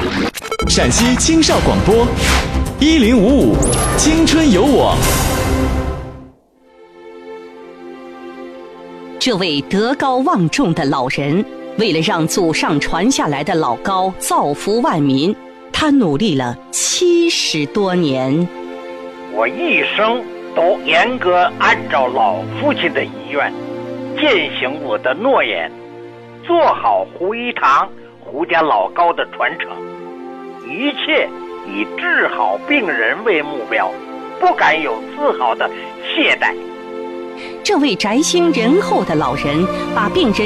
陕西青少广播1055青春有我。 这位德高望重的老人，为了让祖上传下来的老高造福万民，他努力了70多年。 我一生都严格按照老父亲的遗愿，践行我的诺言，做好胡一堂、胡家老高的传承，一切以治好病人为目标，不敢有丝毫的懈怠。 这位宅心仁厚的老人，把病人